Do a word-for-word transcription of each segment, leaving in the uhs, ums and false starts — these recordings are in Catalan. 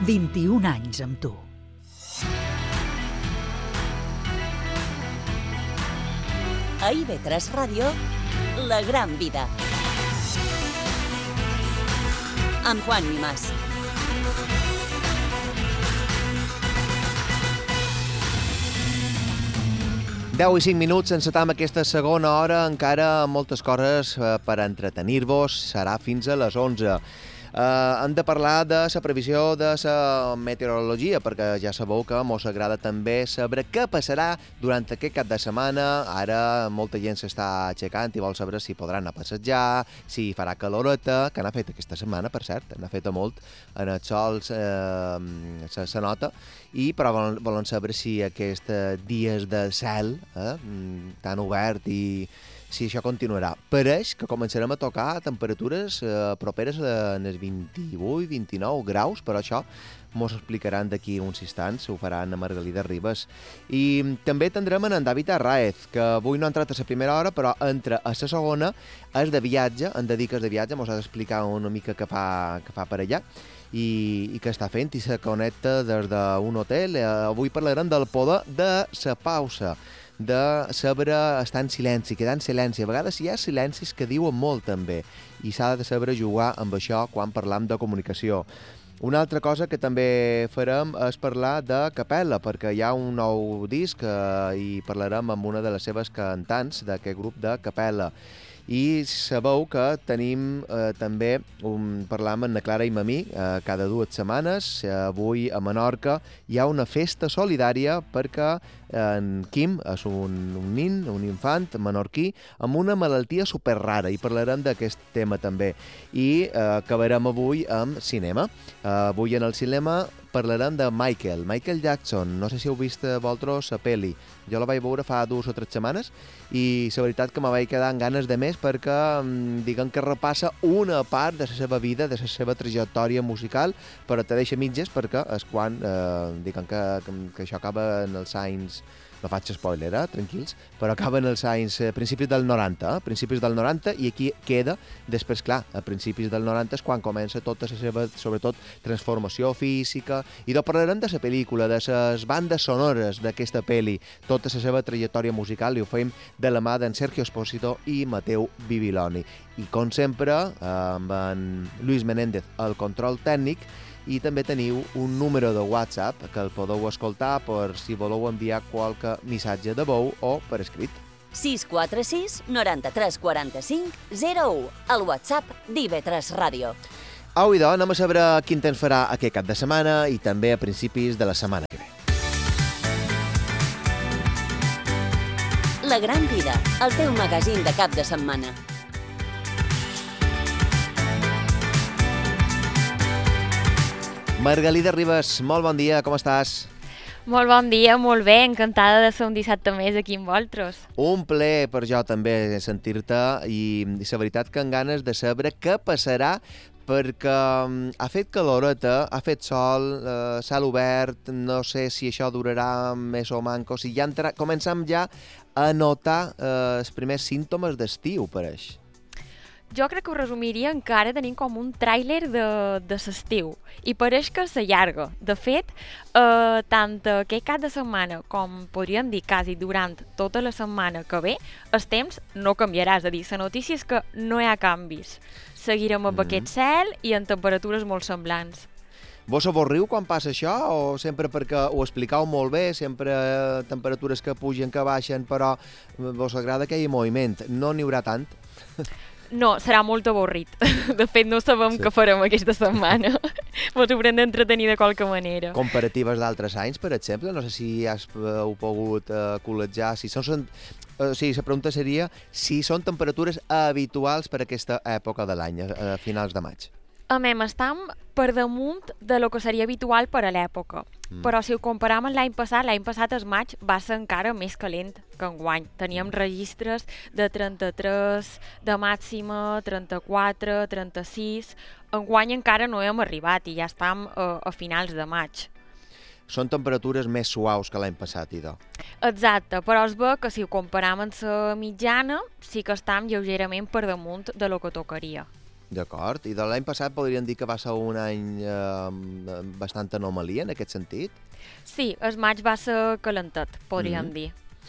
vint-i-un anys amb tu. A I V tres Ràdio, La Gran Vida. Amb Juan Mimàs. deu i cinc minuts, encetam aquesta segona hora, encara moltes coses per entretenir-vos, serà fins a les onze. Uh, hem de parlar de la previsió de la meteorologia, perquè ja sabeu que mos agrada també saber què passarà durant aquest cap de setmana. Ara molta gent s'està aixecant i vol saber si podran anar a passejar, si farà caloreta, que n'ha fet aquesta setmana, per cert, n'ha fet molt, en el sol eh, se, se nota, i però volen, volen saber si aquests dies de cel eh, tan obert i si això continuarà. Pareix que començarem a tocar temperatures eh, properes als vint-i-vuit vint-i-nou graus, però això mos explicaran d'aquí uns instants, ho faran a Margalida Ribas. I també tindrem en David Arraez, que avui no ha entrat a la primera hora, però entra a la segona, és de viatge, en dediques de viatge, mos ha d'explicar una mica què fa, què fa per allà i, i què està fent, i se connecta des d'un hotel. Eh, avui parlarem del poder de la pausa, de saber estar en silenci, quedar en silenci. A vegades hi ha silencis que diuen molt també i s'ha de saber jugar amb això quan parlam de comunicació. Una altra cosa que també farem és parlar de Capella, perquè hi ha un nou disc eh, i parlarem amb una de les seves cantants d'aquest grup de Capella. I sabeu que tenim eh, també, un, parlam amb na Clara i Mamí eh, cada dues setmanes. Eh, avui a Menorca hi ha una festa solidària perquè en Quim és un, un nin, un infant menorquí amb una malaltia super rara i parlarem d'aquest tema també. I eh, acabarem avui amb cinema. Eh, avui en el cinema parlarem de Michael, Michael Jackson. No sé si heu vist vosaltres la pel·li. Jo la vaig veure fa dues o tres setmanes i la veritat que me vaig quedar amb ganes de més perquè diguem que repassa una part de la seva vida, de la seva trajectòria musical, però te deixa mitges perquè és quan, eh, diguem que, que, que això acaba en els anys, no faig spoiler, eh? Tranquils, però acaba en els anys, eh, principis del noranta, eh? principis del noranta, i aquí queda, després, clar, a principis del noranta és quan comença tota la seva, sobretot, transformació física, i no parlarem de la pel·lícula, de les bandes sonores d'aquesta pel·li, tota la seva trajectòria musical, i ho fem de la mà d'en Sergio Espósito i Mateu Bibiloni. I, com sempre, amb en Luis Menéndez al control tècnic, i també teniu un número de WhatsApp que el podeu escoltar per si voleu enviar qualque missatge de veu o per escrit. sis quatre sis, noranta-tres quaranta-cinc, zero u, el WhatsApp d'I V tres Ràdio. Au, idò, anem a saber quin temps farà aquest cap de setmana i també a principis de la setmana que ve. La Gran Vida, el teu magazín de cap de setmana. Margalida Ribas, molt bon dia, com estàs? Molt bon dia, molt bé, encantada de ser un dissabte més aquí amb vosaltres. Un plaer per jo també sentir-te i, i la veritat que amb ganes de saber què passarà perquè um, ha fet caloreta, ha fet sol, eh, cel obert, no sé si això durarà més o manco, si ja entra... comencem ja a notar eh, els primers símptomes d'estiu, pareix. Jo crec que ho resumiria encara tenint com un tràiler de, de l'estiu i pareix que s'allarga. De fet, eh, tant aquest cap de setmana com podríem dir quasi durant tota la setmana que ve, el temps no canviarà, és a dir, la notícia és que no hi ha canvis. Seguirem amb mm. aquest cel i en temperatures molt semblants. Vos avorriu quan passa això o sempre perquè ho explicau molt bé, sempre eh, temperatures que pugen, que baixen, però vos agrada que hi hagi moviment? No n'hi haurà tant? No, serà molt avorrit. De fet, no sabem sí. què farem aquesta setmana. Ens haurem d'entretenir de qualque manera. Comparatives d'altres anys, per exemple? No sé si has uh, pogut uh, col·legiar. Si són, uh, sí, la pregunta seria si són temperatures habituals per aquesta època de l'any, a, a finals de maig. A mem, estem per damunt de lo que seria habitual per a l'època. Mm. Però si ho comparam amb l'any passat, l'any passat el maig va ser encara més calent que enguany. Teníem registres de trenta-tres de màxima, trenta-quatre, trenta-sis... Enguany encara no hem arribat i ja estem a, a finals de maig. Són temperatures més suaus que l'any passat, idò. Exacte, però es ve que si ho comparam amb la mitjana, sí que estem lleugerament per damunt de lo que tocaria. D'acord. I de l'any passat podríem dir que va ser un any eh, amb bastant anomalia en aquest sentit? Sí, el maig va ser calentet, podríem Mhm. dir.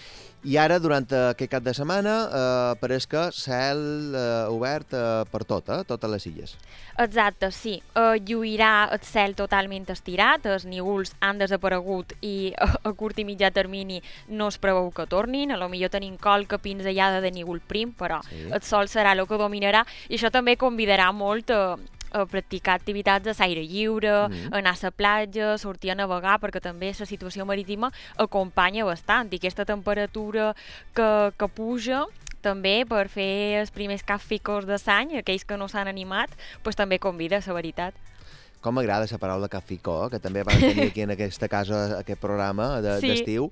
I ara, durant aquest cap de setmana, eh, pareix que cel eh, obert eh, per tot, eh? Totes les illes. Exacte, sí. Uh, lluirà el cel totalment estirat, els nígols han desaparegut i a, a curt i mitjà termini no es preveu que tornin, a lo millor tenim qualque pinzellada de nígol prim, però Sí. el sol serà el que dominarà i això també convidarà molt a, a practicar activitats a l'aire lliure, Mhm. anar a la platja, sortir a navegar, perquè també la situació marítima acompanya bastant i aquesta temperatura que, que puja també per fer els primers capficos de l'any, aquells que no s'han animat, pues, també convida, la veritat. Com m'agrada la paraula caficó, que també van tenir aquí en aquesta casa aquest programa de- Sí. d'estiu.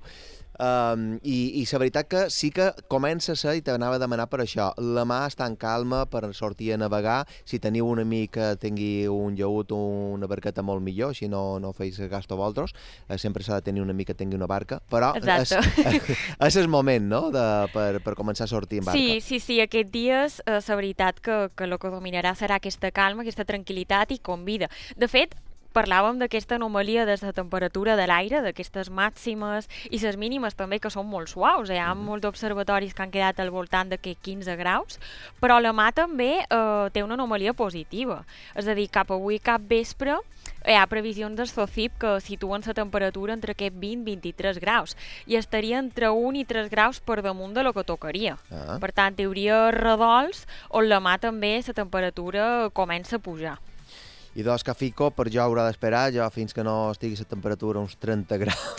Um, i, I la veritat que sí que comença a ser, i t'anava a demanar per això, la mà està en calma per sortir a navegar. Si teniu un amic que tingui un llaüt o una barqueta molt millor, si no, no feis gasto vosaltres, eh, sempre s'ha de tenir un amic que tingui una barca, però és, Exacte. és el moment, no?, de, per, per començar a sortir en barca. Sí, sí, sí, aquests dies eh, la veritat que, que el que dominarà serà aquesta calma, aquesta tranquil·litat i convida. De fet, parlàvem d'aquesta anomalia de la temperatura de l'aire, d'aquestes màximes i les mínimes també, que són molt suaus. Hi ha Mhm. molts observatoris que han quedat al voltant d'aquests quinze graus, però la mà també eh, té una anomalia positiva. És a dir, cap avui, cap vespre, hi ha previsions del SOCIP que situen la temperatura entre aquests vint i vint-i-tres graus i estaria entre un i tres graus per damunt de lo que tocaria. Ah. Per tant, hi hauria redols on la mà també la temperatura comença a pujar. I dos cafico, per jo haurà d'esperar, jo fins que no estigui la temperatura uns trenta graus.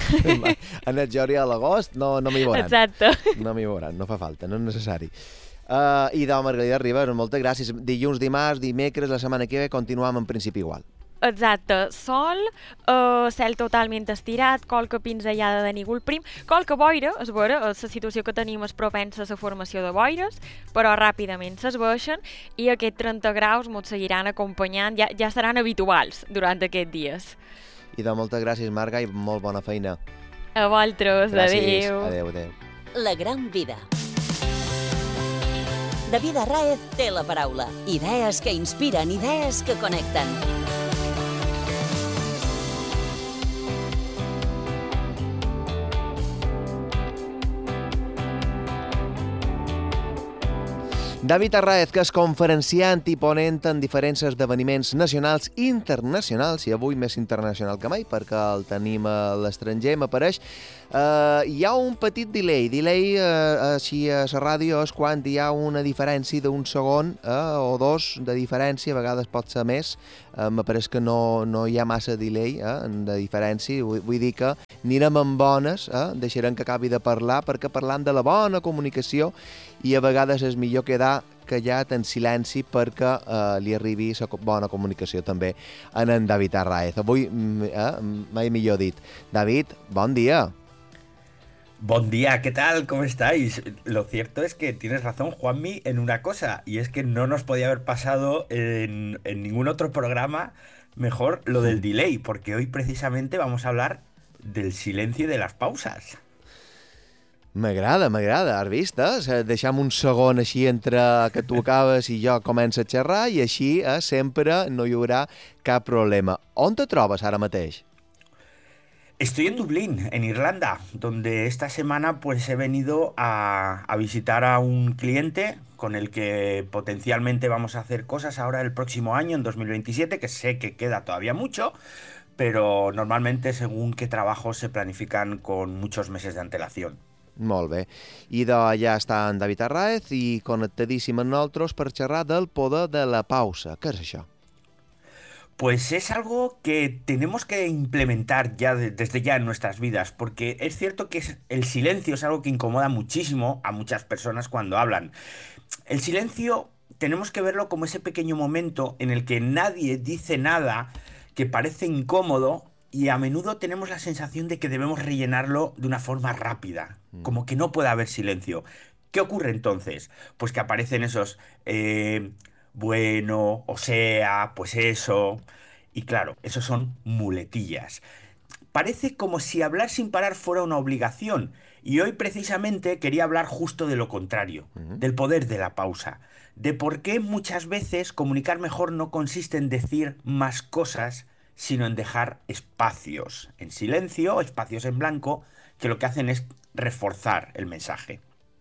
En el juliol a l'agost no, no m'hi veuran. Exacte. No m'hi veuran, no fa falta, no és necessari. Uh, I de Margarida Ribas, moltes gràcies. Dilluns, dimarts, dimecres, la setmana que ve, continuem en principi igual. Exacte, sol, eh, cel totalment estirat, qualque pinzellada de nígol prim, qualque boira, és vera, la situació que tenim és propensa a la formació de boires, però ràpidament s'esbaixen i aquests trenta graus ens seguiran acompanyant, ja, ja seran habituals durant aquests dies. I de moltes gràcies, Marga, i molt bona feina. A vosaltres, Gràcies. adéu. Adéu, adéu. La gran vida. David Arráez té la paraula. Idees que inspiren, idees que connecten. David Arráez, que és conferenciant i ponent en diferents esdeveniments nacionals i internacionals, i avui més internacional que mai, perquè el tenim a l'estranger, m'apareix. Uh, hi ha un petit delay. Delay, uh, així a la ràdio, és quan hi ha una diferència d'un segon uh, o dos de diferència, a vegades pot ser més. Uh, m'apareix que no, no hi ha massa delay uh, de diferència. Vull, vull dir que anirem amb bones, uh, deixarem que acabi de parlar, perquè parlant de la bona comunicació i a vegades és millor quedar callat en silenci perquè eh, li arribi la bona comunicació també en en David Arráez. Avui, eh, mai millor dit. David, bon dia. Buen día, ¿qué tal? ¿Cómo estáis? Lo cierto es que tienes razón, Juanmi, en una cosa, y es que no nos podía haber pasado en, en ningún otro programa mejor lo del delay, porque hoy precisamente vamos a hablar del silencio y de las pausas. M'agrada, m'agrada, has vist? Eh? Deixem un segon així entre que tu acabes i jo començo a xerrar i així eh, sempre no hi haurà cap problema. On te trobes ara mateix? Estoy en Dublín, en Irlanda, donde esta semana pues he venido a, a visitar a un cliente con el que potencialmente vamos a hacer cosas ahora el próximo año, en dos mil veintisiete, que sé que queda todavía mucho, pero normalmente según qué trabajos se planifican con muchos meses de antelación. Molt bé. I d'allà està en David Arráez i connectadíssim amb nosaltres per xerrar del poder de la pausa. Què és això? Pues es algo que tenemos que implementar ya de- desde ya en nuestras vidas, porque es cierto que es- el silencio es algo que incomoda muchísimo a muchas personas cuando hablan. El silencio tenemos que verlo como ese pequeño momento en el que nadie dice nada, que parece incómodo, y a menudo tenemos la sensación de que debemos rellenarlo de una forma rápida, como que no puede haber silencio. ¿Qué ocurre entonces? Pues que aparecen esos eh, bueno, o sea, pues eso. Y claro, esos son muletillas. parece como si hablar sin parar fuera una obligación. Y hoy precisamente quería hablar justo de lo contrario, Ujú. del poder de la pausa, de por qué muchas veces comunicar mejor no consiste en decir más cosas, sino en dejar espacios en silencio, espacios en blanco, que lo que hacen es reforzar el mensaje.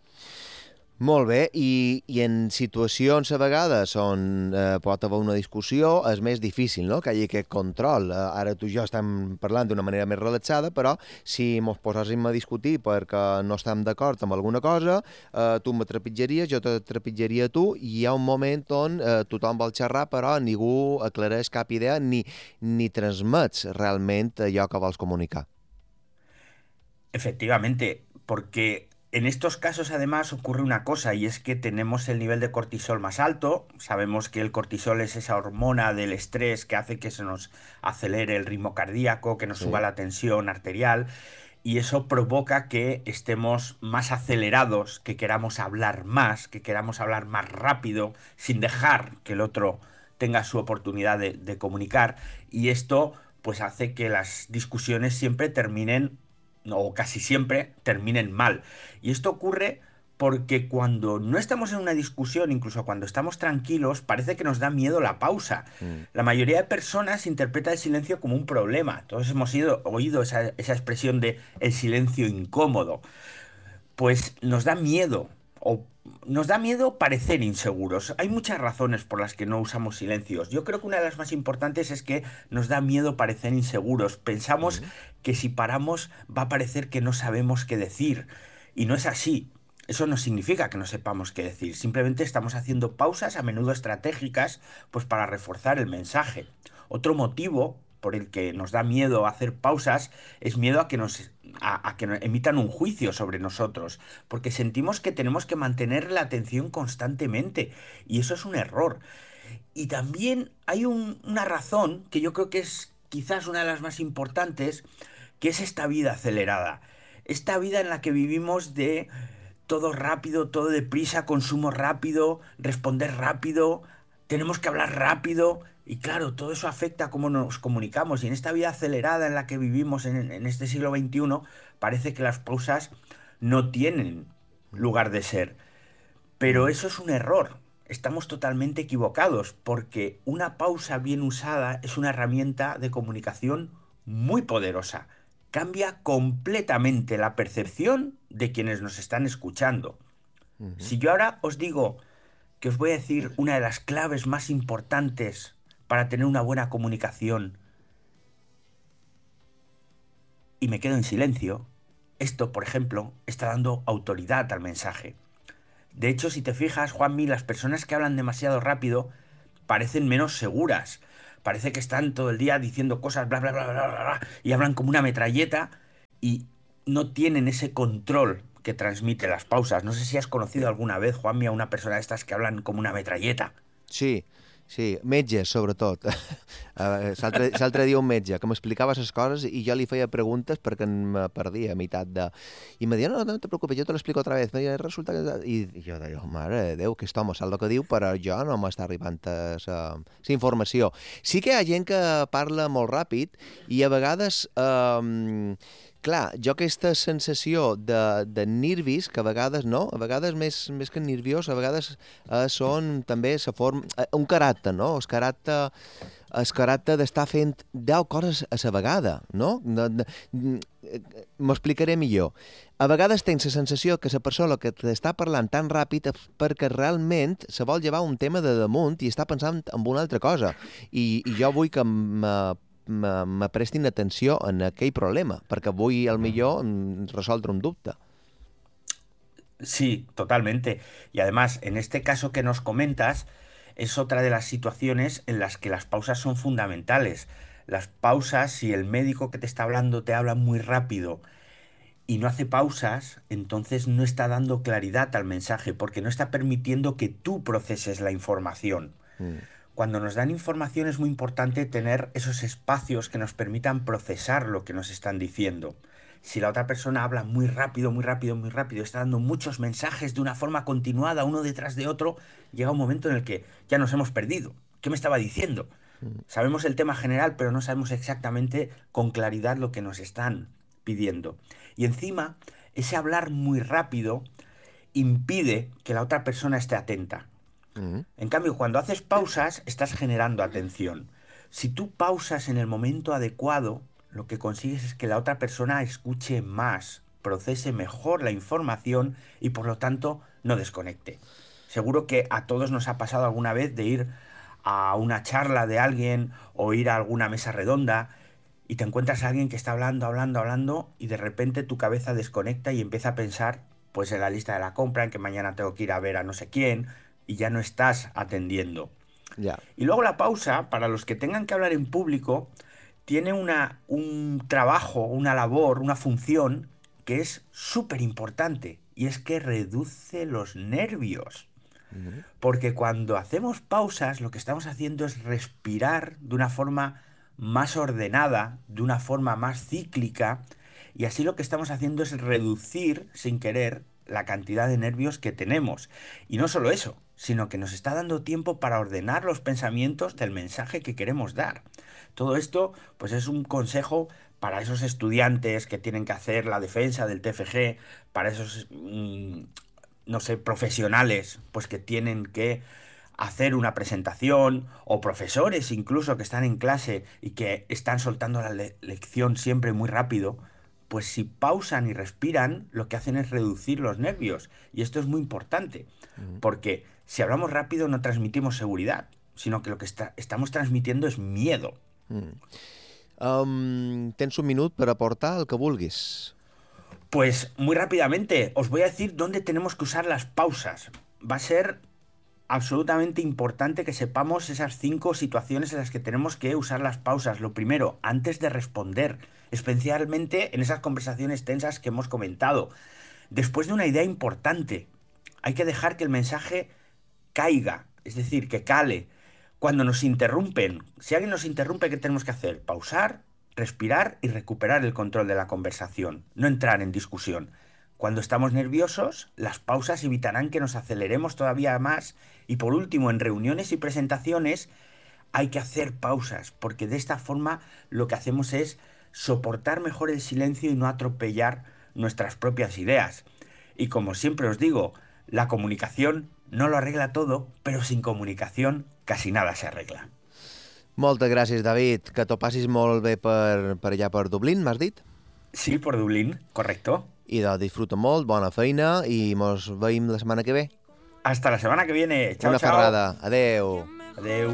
Molt bé, i, i en situacions a vegades on eh, pot haver una discussió és més difícil, no?, que hi hagi aquest control. Eh, ara tu i jo estem parlant d'una manera més relaxada, però si mos poséssim a discutir perquè no estem d'acord amb alguna cosa, eh, tu me trepitjaries, jo te trepitjaria a tu, i hi ha un moment on eh, tothom vol xerrar, però ningú aclareix cap idea ni, ni transmets realment allò que vols comunicar. Efectivamente, porque en estos casos además ocurre una cosa y es que tenemos el nivel de cortisol más alto. Sabemos que el cortisol es esa hormona del estrés que hace que se nos acelere el ritmo cardíaco, que nos Sí. suba la tensión arterial y eso provoca que estemos más acelerados, que queramos hablar más, que queramos hablar más rápido, sin dejar que el otro tenga su oportunidad de, de comunicar y esto pues hace que las discusiones siempre terminen o casi siempre terminen mal. Y esto ocurre porque cuando no estamos en una discusión, incluso cuando estamos tranquilos, parece que nos da miedo la pausa. Mm. La mayoría de personas interpreta el silencio como un problema. Todos hemos ido- oído esa, esa expresión de el silencio incómodo. Pues nos da miedo, o nos da miedo parecer inseguros. Hay muchas razones por las que no usamos silencios. Yo creo que una de las más importantes es que nos da miedo parecer inseguros. Pensamos que si paramos va a parecer que no sabemos qué decir. Y no es así. Eso no significa que no sepamos qué decir. Simplemente estamos haciendo pausas, a menudo estratégicas, pues para reforzar el mensaje. Otro motivo por el que nos da miedo hacer pausas es miedo a que nos a, a que nos emitan un juicio sobre nosotros, porque sentimos que tenemos que mantener la atención constantemente y eso es un error. Y también hay un- una razón que yo creo que es quizás una de las más importantes, que es esta vida acelerada. Esta vida en la que vivimos de todo rápido, todo deprisa, consumo rápido, responder rápido, tenemos que hablar rápido. Y claro, todo eso afecta a cómo nos comunicamos. Y en esta vida acelerada en la que vivimos en, en este siglo veintiuno, parece que las pausas no tienen lugar de ser. Pero eso es un error. Estamos totalmente equivocados porque una pausa bien usada es una herramienta de comunicación muy poderosa. Cambia completamente la percepción de quienes nos están escuchando. Si yo ahora os digo que os voy a decir una de las claves más importantes para tener una buena comunicación y me quedo en silencio, esto, por ejemplo, está dando autoridad al mensaje. De hecho, si te fijas, Juanmi, las personas que hablan demasiado rápido parecen menos seguras. Parece que están todo el día diciendo cosas bla bla bla bla bla, bla y hablan como una metralleta y no tienen ese control que transmite las pausas. No sé si has conocido alguna vez, Juanmi, a una persona de estas que hablan como una metralleta. Sí, sí, metges, sobretot. Eh, L'altre l'altre dia un metge que m'explicava les coses i jo li feia preguntes perquè em perdia a meitat de... I em deia, no, no te preocupes, jo te l'explico otra vez. I resulta que... I jo deia, mare de Déu, aquest home sap el que diu, però jo no m'està arribant la informació. Sí que hi ha gent que parla molt ràpid i a vegades... Eh, clar, jo aquesta sensació de, de nervis, que a vegades no, a vegades més, més que nerviós, a vegades eh, són també la forma, eh, un caràcter, no? El caràcter, el caràcter d'estar fent deu coses a la vegada, no? No, no, m'explicaré millor. A vegades tens la sensació que la persona que t'està parlant tan ràpid és perquè realment se vol llevar un tema de damunt i està pensant en una altra cosa. I, i jo vull que me me, me prestin atenció en aquell problema, perquè vull, al millor, resoldre un dubte. Sí, totalmente. Y además, en este caso que nos comentas, es otra de las situaciones en las que las pausas son fundamentales. Las pausas, si el médico que te está hablando te habla muy rápido y no hace pausas, entonces no está dando claridad al mensaje, porque no está permitiendo que tú proceses la información. Mm. Cuando nos dan información es muy importante tener esos espacios que nos permitan procesar lo que nos están diciendo. Si la otra persona habla muy rápido, muy rápido, muy rápido, está dando muchos mensajes de una forma continuada, uno detrás de otro, llega un momento en el que ya nos hemos perdido. ¿Qué me estaba diciendo? Sabemos el tema general, pero no sabemos exactamente con claridad lo que nos están pidiendo. Y encima, ese hablar muy rápido impide que la otra persona esté atenta. Mm. En cambio, cuando haces pausas, estás generando atención. Si tú pausas en el momento adecuado, lo que consigues es que la otra persona escuche más, procese mejor la información y por lo tanto no desconecte. Seguro que a todos nos ha pasado alguna vez de ir a una charla de alguien o ir a alguna mesa redonda y te encuentras a alguien que está hablando, hablando, hablando y de repente tu cabeza desconecta y empieza a pensar pues en la lista de la compra, en que mañana tengo que ir a ver a no sé quién y ya no estás atendiendo. Ya. Y luego la pausa, para los que tengan que hablar en público, tiene una, un trabajo, una labor, una función que es súper importante y es que reduce los nervios. Mm. Porque cuando hacemos pausas, lo que estamos haciendo es respirar de una forma más ordenada, de una forma más cíclica, y así lo que estamos haciendo es reducir, sin querer, la cantidad de nervios que tenemos. Y no solo eso, sino que nos está dando tiempo para ordenar los pensamientos del mensaje que queremos dar. Todo esto, pues es un consejo para esos estudiantes que tienen que hacer la defensa del T F G, para esos... Mmm, no sé, profesionales, pues que tienen que hacer una presentación, o profesores incluso que están en clase y que están soltando la le- lección siempre muy rápido, pues si pausan y respiran, lo que hacen es reducir los nervios. Y esto es muy importante, porque si hablamos rápido no transmitimos seguridad, sino que lo que está- estamos transmitiendo es miedo. Mm. Um, tens un minut per aportar el que vulguis. Pues muy rápidamente, os voy a decir dónde tenemos que usar las pausas. Va a ser absolutamente importante que sepamos esas cinco situaciones en las que tenemos que usar las pausas. Lo primero, antes de responder, especialmente en esas conversaciones tensas que hemos comentado. Después de una idea importante, hay que dejar que el mensaje caiga, es decir, que cale. Cuando nos interrumpen, si alguien nos interrumpe, ¿qué tenemos que hacer? Pausar, respirar y recuperar el control de la conversación, no entrar en discusión. Cuando estamos nerviosos, las pausas evitarán que nos aceleremos todavía más y por último, en reuniones y presentaciones hay que hacer pausas, porque de esta forma lo que hacemos es soportar mejor el silencio y no atropellar nuestras propias ideas. Y como siempre os digo, la comunicación no lo arregla todo, pero sin comunicación casi nada se arregla. Moltes gràcies, David. Que t'ho passis molt bé per, per allà per Dublín, m'has dit? Sí, por Dublín, correcto. I de disfruta molt, bona feina i mos veiem la setmana que ve. Hasta la semana que viene. Chao, Una chao. ferrada. Adeu. Adeu.